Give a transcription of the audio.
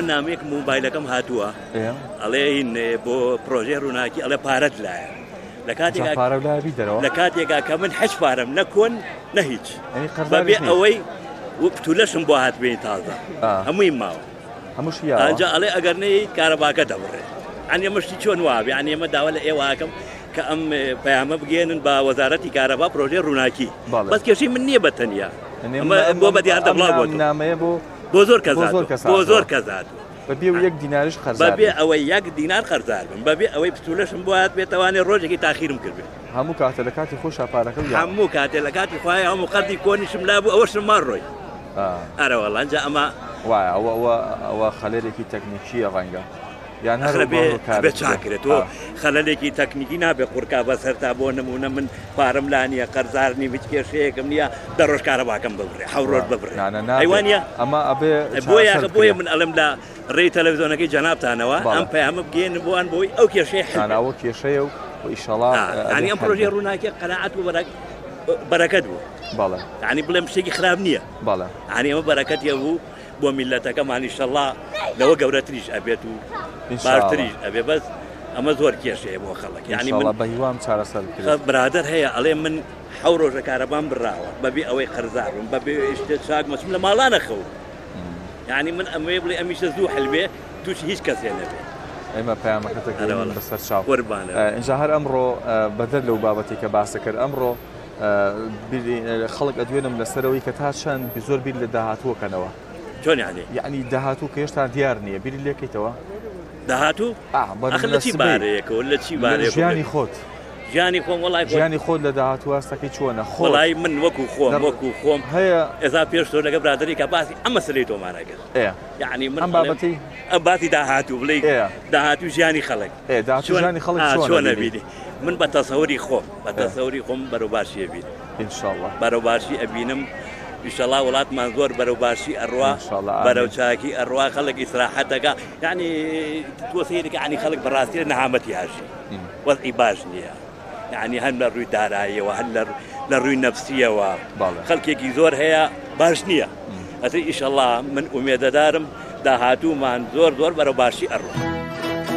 نامێک موبایلەکەم هاتووە ئەڵێ بۆ پرۆژێ ڕووناکی ئەڵێ پارەت لایە لە کاتێکا کە من حەج پارەم نەکۆن نە هیچ بەبێ ئەوەی پتولەشم بۆ هاتبێنی تازە هەمووی ماوە ئەنجا ئەڵێ ئەگەر نەی کارەباکە دەبڕێ ئەنی مشتی چۆن وابێ ئەنی ئێمە داوا لە ئێواکەم کە ئەم پەیامە بگێنن بە وەزارەتی کارەبا پرۆژێ ڕووناکی بەس کێشەی من نییە بەتەنیا بۆ بەدیار دەبڵاو بۆ زۆر کەزات بەبێ و 1 دیناریش خەرج بەبێ ئەوەی 1 دینار خەرزار بم بەبێ ئەوەی پتولەشم بۆ هات بێتوانێت ڕۆژێکی تاخیرم کرد هەموو کاتە لە کاتی خۆش پارەکە هەموو کاتێ لە کاتی خۆی هەموو قەردی کۆنیشم لا بوو ئەوەشم ماڕۆی ئەرەوەڵ ئەنجا ئەمە وایە ئەوە خەلەرێکی تەکنیکیە ڕەنگە یان بێ چاکرێتەوە خەلەلێکی تەکنیکی نابێ قورکا بەسەر تا بۆ نمونە من پارەم لا نییە قەرزارنی هیچ کێشەیەکم نییە دەڕۆژ کارەباکەم ببڕێ حەوڕۆژ ببڕێ ئەیوانە ئەمە ئەبێ بۆیە من ئەلم لە ڕێی تەلەڤیزۆنەکەی جەنابتانەوە ئەم پەیامە بگێن بۆوان بۆی ئەو کێشەی حەناوە کێشەیە و ئیشەڵا ئەنی ئەم پرۆژێ ڕووناکیە قەناعەت و بەرەکەت بوو بەڵێ یعنی بڵێم شتێکی خراپ نییە بەڵێ ئەنی ئەمە بەرەکەتیە بوو بۆ میلەتەکەمان ئیشەڵا لەوە گەورەتریش ئەبێت و باشتریش ئەبێ بەس ئەمە زۆر کێشەیە بۆ خەڵک یعنی من بە هیوام چارەسەر برادر هەیە ئەڵێ من 7 ڕۆژە کارەبام بڕاوە بەبێ ئەوەی قەرزارم بەبێ شتێ چاک مەچم لە ماڵانە خەوت یعنی من ئەمەیە بڵێ ئەمیشە زوو هەلبێ تووشی هیچ کەسێ نەبێ ئێمە پەیامەکەتەکەی بەسەر چاو ئینجا هەر ئەمڕۆ بەدەر لەو بابەتی کە باسە کرد ئەمڕۆ خەڵک ئەدوێنم لەسەرەوەی کە تا چەند زۆر بیر لە داهاتووەکەنەوە چۆن یعنی داهاتوو کە هێشتا دیار نییە بیری لێکەیتەوە داهاتوو لە چی بارەیەکەوە لە چی بارێ ژیانی خۆت ژیانی خۆم وڵای ژیانی خۆت لە داهاتوو هەستەکەی چۆنە خۆڵای من وەکو خۆم هەیە ئێزا پێش تۆ لەگە برادری کە باسی ئەمە سلەی تۆمانەکەت یعنی من بابەتی ئەم باسی داهاتوو بڵێ داهاتوو ژیانی خەڵک ژیانی خەڵک چۆنە بینی من بە تەسەوری خۆم بەرەوباشی ئەبینم ئینشاءڵڵا بەرەوباشی ئەبینم ئیشەڵا وڵاتمان زۆر بەرەوباشی ئەڕوا بەرەو چاکی ئەڕوا خەڵک ئیسراحەتەکە یعنی تۆ سەیرەکە عنی خەڵک بەڕاستی نەهامەتی هاشی وەزعی باش نییە یعنی هەم لە ڕووی داراییەوە هەم لە ڕووی نەفسیەوە خەڵکێکی زۆر هەیە باش نییە ئەتر ئیشەڵا من ئومێدەدارم داهاتوومان زۆر بەرەوباشی ئەڕوا